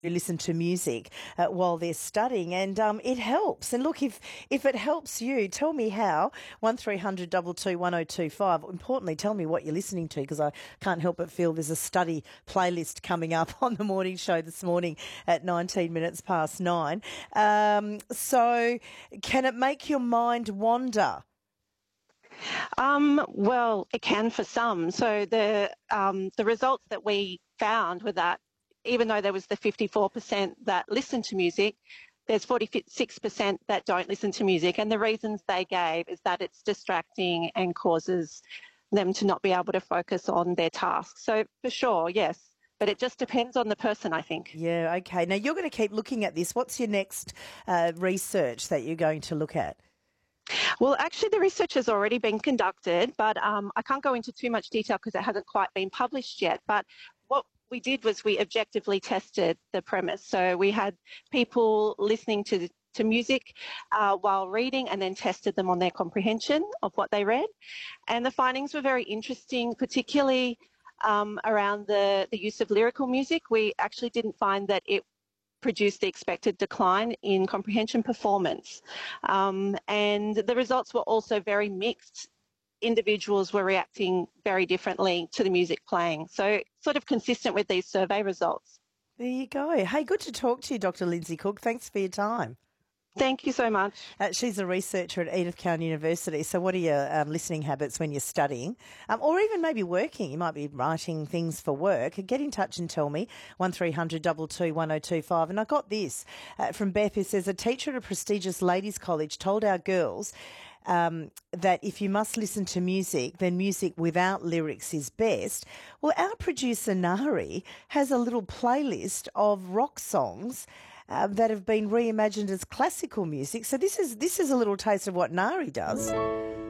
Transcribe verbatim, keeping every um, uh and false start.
listen to music uh, while they're studying, and um, it helps. And look, if if it helps you, tell me how. One three hundred two two one oh two five. Importantly, tell me what you're listening to, because I can't help but feel there's a study playlist coming up on the morning show this morning at nineteen minutes past nine. Um, so, can it make your mind wander? Um, well, it can for some. So the um, the results that we found were that even though there was the fifty-four percent that listen to music, there's forty-six percent that don't listen to music. And the reasons they gave is that it's distracting and causes them to not be able to focus on their tasks. So for sure, yes. But it just depends on the person, I think. Yeah, okay. Now, you're going to keep looking at this. What's your next uh, research that you're going to look at? Well, actually, the research has already been conducted, but um, I can't go into too much detail because it hasn't quite been published yet. But what we did was we objectively tested the premise. So we had people listening to to music uh, while reading, and then tested them on their comprehension of what they read. And the findings were very interesting, particularly um, around the, the use of lyrical music. We actually didn't find that it produced the expected decline in comprehension performance. Um, and the results were also very mixed. Individuals were reacting very differently to the music playing. So sort of consistent with these survey results. There you go. Hey, good to talk to you, Doctor Lindsay Cook. Thanks for your time. Thank you so much. Uh, she's a researcher at Edith Cowan University. So what are your um, listening habits when you're studying, um, or even maybe working? You might be writing things for work. Get in touch and tell me. one three hundred two two one oh two five. And I got this uh, from Beth, who says, a teacher at a prestigious ladies' college told our girls um, that if you must listen to music, then music without lyrics is best. Well, our producer, Nari, has a little playlist of rock songs Uh, that have been reimagined as classical music. So this is this is a little taste of what Nari does.